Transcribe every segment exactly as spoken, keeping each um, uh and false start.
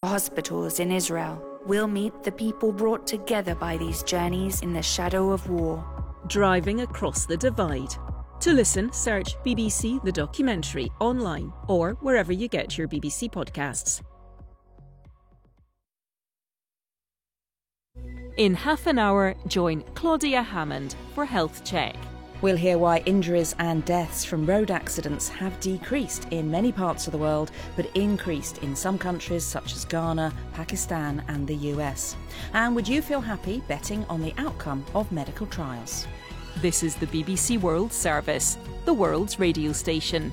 hospitals in Israel. We'll meet the people brought together by these journeys in the shadow of war. Driving Across the Divide. To listen, search B B C The Documentary online or wherever you get your B B C podcasts. In half an hour, join Claudia Hammond for Health Check. We'll hear why injuries and deaths from road accidents have decreased in many parts of the world, but increased in some countries such as Ghana, Pakistan and the U S. And would you feel happy betting on the outcome of medical trials? This is the B B C World Service, the world's radio station.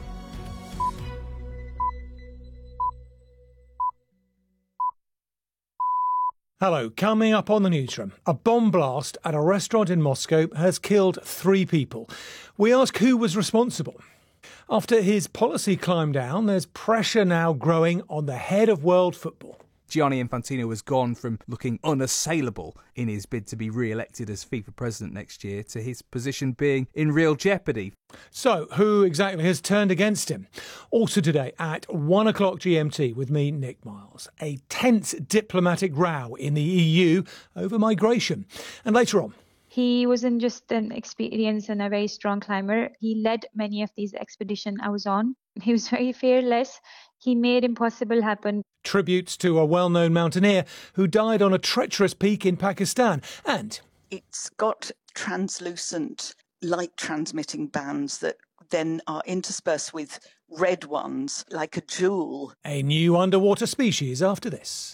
Hello, coming up on the newsroom. A bomb blast at a restaurant in Moscow has killed three people. We ask who was responsible. After his policy climbed down, there's pressure now growing on the head of world football. Gianni Infantino has gone from looking unassailable in his bid to be re-elected as FIFA president next year to his position being in real jeopardy. So, who exactly has turned against him? Also today at one o'clock G M T with me, Nick Miles. A tense diplomatic row in the E U over migration. And later on, he wasn't just an experienced and a very strong climber. He led many of these expeditions I was on. He was very fearless. He made impossible happen. Tributes to a well-known mountaineer who died on a treacherous peak in Pakistan. And it's got translucent light-transmitting bands that then are interspersed with red ones, like a jewel. A new underwater species after this.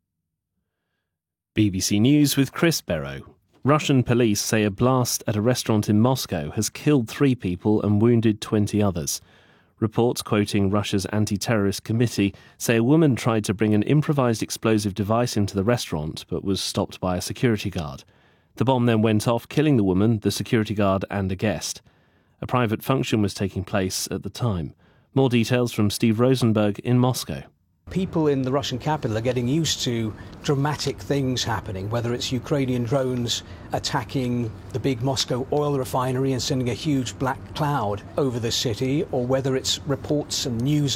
B B C News with Chris Barrow. Russian police say a blast at a restaurant in Moscow has killed three people and wounded twenty others. Reports quoting Russia's anti-terrorist committee say a woman tried to bring an improvised explosive device into the restaurant but was stopped by a security guard. The bomb then went off, killing the woman, the security guard and a guest. A private function was taking place at the time. More details from Steve Rosenberg in Moscow. People in the Russian capital are getting used to dramatic things happening, whether it's Ukrainian drones attacking the big Moscow oil refinery and sending a huge black cloud over the city, or whether it's reports and news